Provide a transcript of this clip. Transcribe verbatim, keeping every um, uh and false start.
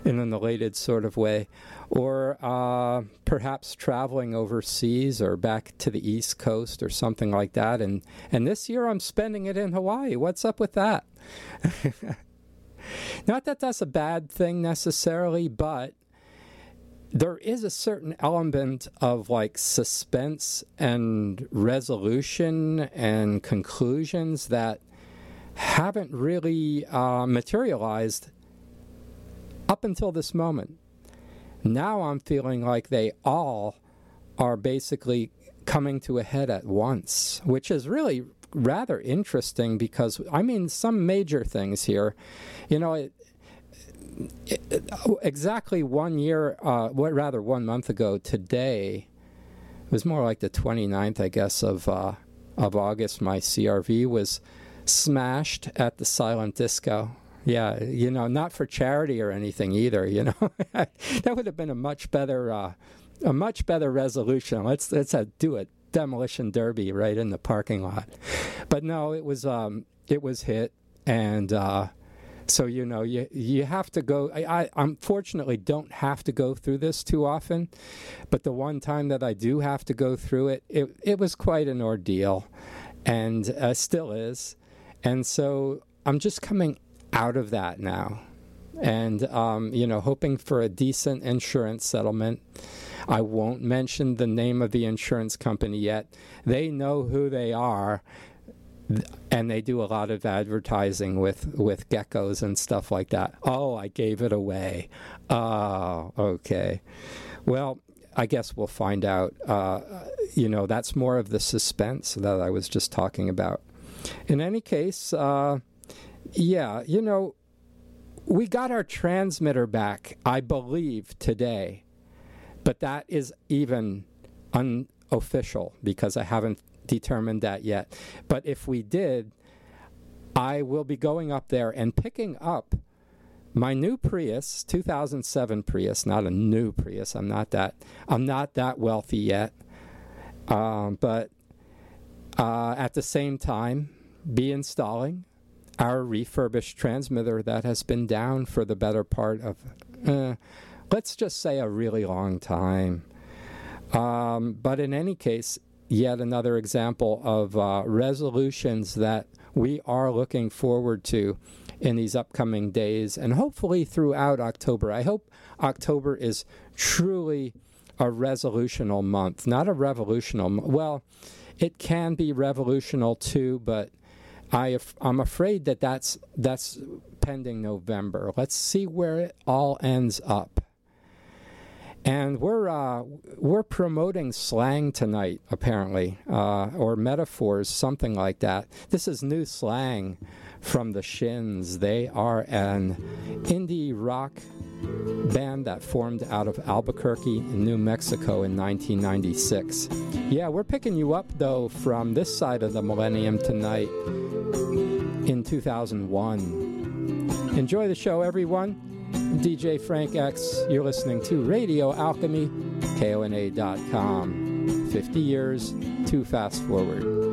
in an elated sort of way, or uh, perhaps traveling overseas or back to the East Coast or something like that. And, and this year I'm spending it in Hawaii. What's up with that? Not that that's a bad thing necessarily, but there is a certain element of like suspense and resolution and conclusions that haven't really uh, materialized up until this moment. Now I'm feeling like they all are basically coming to a head at once, which is really rather interesting because, I mean, some major things here. You know, it, it, it, exactly one year, uh, what rather one month ago today, it was more like the twenty-ninth, I guess, of uh, of August, my C R V was smashed at the Silent Disco. Yeah, you know, not for charity or anything either, you know. That would have been a much better uh, a much better resolution. Let's let's uh, do a demolition derby right in the parking lot. But no, it was um, it was hit, and uh, so you know you you have to go. I, I unfortunately don't have to go through this too often, but the one time that I do have to go through it, it it was quite an ordeal, and uh, still is, and so I'm just coming out of that now, and um, you know, hoping for a decent insurance settlement. I won't mention the name of the insurance company yet. They know who they are, and they do a lot of advertising with, with geckos and stuff like that. Oh, I gave it away. Oh, okay. Well, I guess we'll find out. Uh, you know, that's more of the suspense that I was just talking about. In any case, uh, yeah, you know, we got our transmitter back, I believe, today. But that is even unofficial because I haven't determined that yet. But if we did, I will be going up there and picking up my new Prius, two thousand seven Prius, not a new Prius. I'm not that I'm not that wealthy yet. Um, but uh, at the same time, be installing our refurbished transmitter that has been down for the better part of, uh, let's just say, a really long time. Um, but in any case, yet another example of uh, resolutions that we are looking forward to in these upcoming days and hopefully throughout October. I hope October is truly a resolutional month, not a revolutional month. Well, it can be revolutional too, but I, I'm afraid that that's, that's pending November. Let's see where it all ends up. And we're uh, we're promoting slang tonight, apparently, uh, or metaphors, something like that. This is new slang from the Shins. They are an indie rock band that formed out of Albuquerque, New Mexico in nineteen ninety-six. Yeah, we're picking you up, though, from this side of the millennium tonight in two thousand one. Enjoy the show, everyone. D J Frank X, you're listening to Radio Alchemy, K O N A dot com. fifty years, too fast forward.